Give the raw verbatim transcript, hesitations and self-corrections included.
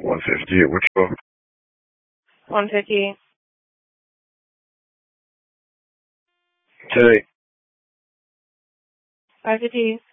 one fifty at which book? one fifty. Today. five fifty.